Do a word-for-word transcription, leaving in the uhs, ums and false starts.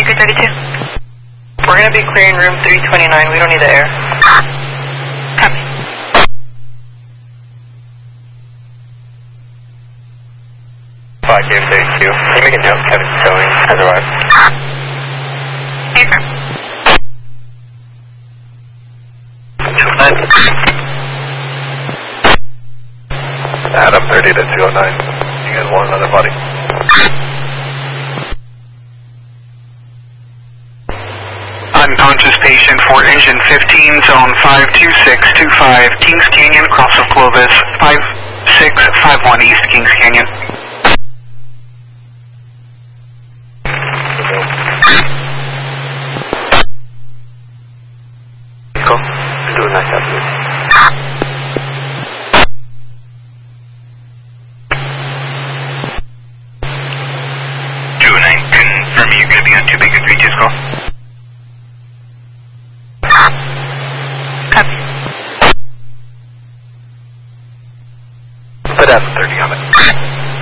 Baker thirty-two. We're going to be clearing room three twenty-nine. We don't need the air. Copy. five K thirty-two. Can you make a note? Kevin Towing has arrived. Baker. Adam thirty to two oh nine. You guys want another body? Unconscious patient for engine fifteen, zone five two six two five, Kings Canyon, cross of Clovis, five six five one East Kings Canyon. Cool. Do a nice afternoon. two nine, confirm you're going to be on two Baker three two call. Copy. Put Adam thirty on it.